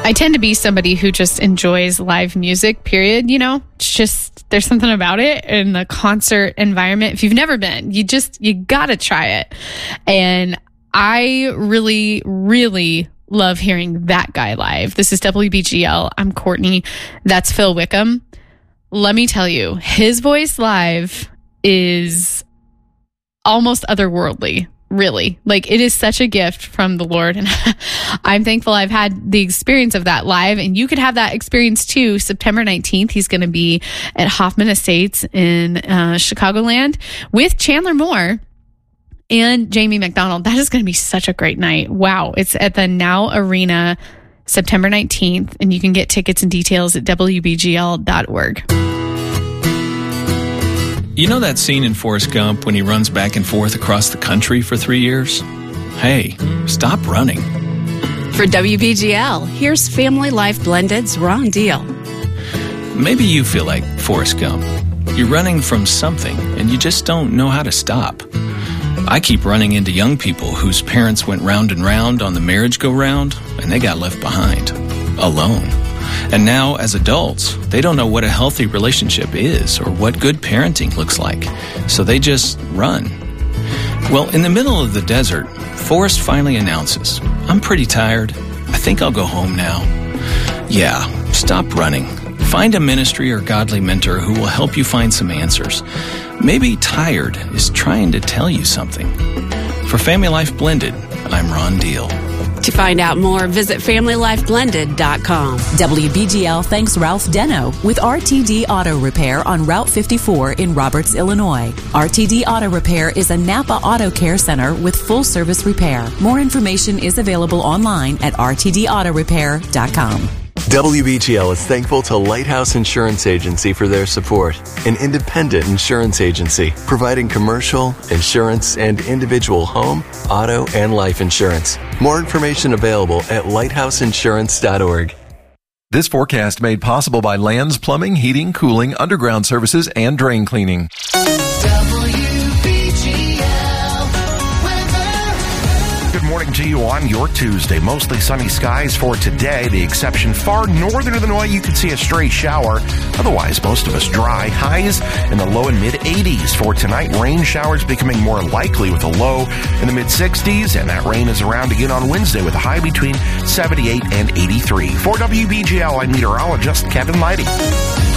I tend to be somebody who just enjoys live music, period. You know, it's just, there's something about it in the concert environment. If you've never been, you gotta try it. And I really, really love hearing that guy live. This is WBGL. I'm Courtney. That's Phil Wickham. Let me tell you, his voice live is almost otherworldly. Really, like it is such a gift from the Lord. And I'm thankful I've had the experience of that live, and you could have that experience too. September 19th, he's going to be at Hoffman Estates in Chicagoland with Chandler Moore and Jamie McDonald. That is going to be such a great night. Wow. It's at the Now Arena, September 19th, and you can get tickets and details at WBGL.org. You know that scene in Forrest Gump when he runs back and forth across the country for 3 years? Hey, stop running. For WBGL, here's Family Life Blended's Ron Deal. Maybe you feel like Forrest Gump. You're running from something and you just don't know how to stop. I keep running into young people whose parents went round and round on the merry-go-round and they got left behind, alone. And now, as adults, they don't know what a healthy relationship is or what good parenting looks like, so they just run. Well, in the middle of the desert, Forrest finally announces, "I'm pretty tired. I think I'll go home now." Yeah, stop running. Find a ministry or godly mentor who will help you find some answers. Maybe tired is trying to tell you something. For Family Life Blended, I'm Ron Deal. To find out more, visit FamilyLifeBlended.com. WBGL thanks Ralph Deno with RTD Auto Repair on Route 54 in Roberts, Illinois. RTD Auto Repair is a Napa Auto Care Center with full-service repair. More information is available online at rtdautorepair.com. WBGL is thankful to Lighthouse Insurance Agency for their support, an independent insurance agency providing commercial, insurance, and individual home, auto, and life insurance. More information available at lighthouseinsurance.org. This forecast made possible by Lands Plumbing, Heating, Cooling, Underground Services, and Drain Cleaning. Good morning to you on your Tuesday. Mostly sunny skies for today. The exception far northern Illinois, you could see a stray shower. Otherwise, most of us dry. Highs in the low and mid 80s for tonight. Rain showers becoming more likely with a low in the mid 60s. And that rain is around again on Wednesday with a high between 78 and 83. For WBGL, I'm meteorologist Kevin Leidy.